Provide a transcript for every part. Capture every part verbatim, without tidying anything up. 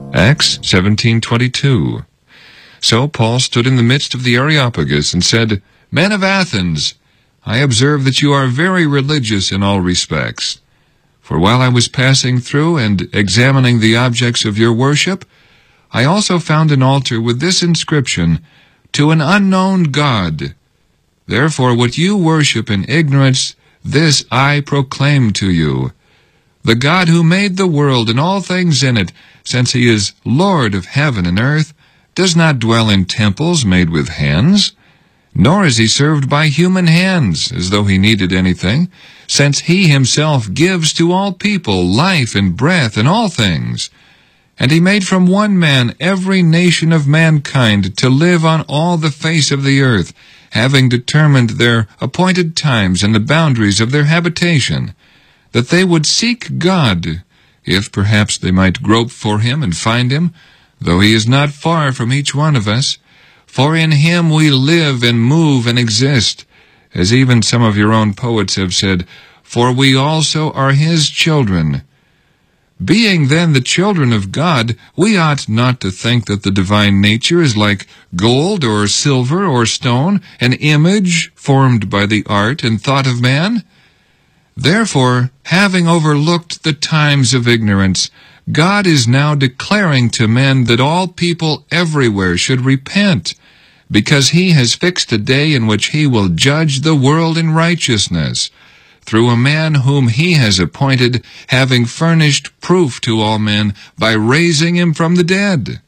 Acts seventeen twenty-two. So Paul stood in the midst of the Areopagus and said, Men of Athens, I observe that you are very religious in all respects. For while I was passing through and examining the objects of your worship, I also found an altar with this inscription, To an unknown God. Therefore what you worship in ignorance, this I proclaim to you. The God who made the world and all things in it, since he is Lord of heaven and earth, does not dwell in temples made with hands, nor is he served by human hands, as though he needed anything, since he himself gives to all people life and breath and all things. And he made from one man every nation of mankind to live on all the face of the earth, having determined their appointed times and the boundaries of their habitation, that they would seek God, if perhaps they might grope for him and find him, though he is not far from each one of us. For in him we live and move and exist, as even some of your own poets have said, for we also are his children. Being then the children of God, we ought not to think that the divine nature is like gold or silver or stone, an image formed by the art and thought of man. Therefore, having overlooked the times of ignorance, God is now declaring to men that all people everywhere should repent, because he has fixed a day in which he will judge the world in righteousness, through a man whom he has appointed, having furnished proof to all men by raising him from the dead.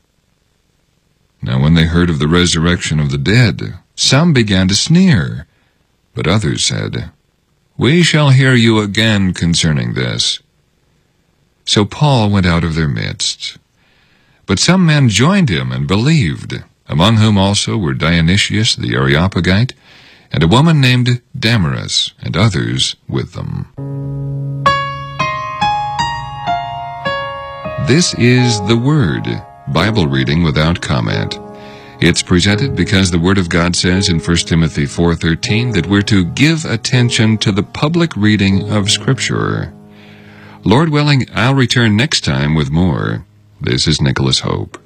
Now when they heard of the resurrection of the dead, some began to sneer, but others said, We shall hear you again concerning this. So Paul went out of their midst. But some men joined him and believed, among whom also were Dionysius the Areopagite, and a woman named Damaris, and others with them. This is the Word, Bible reading without comment. It's presented because the Word of God says in First Timothy four thirteen that we're to give attention to the public reading of Scripture. Lord willing, I'll return next time with more. This is Nicholas Hope.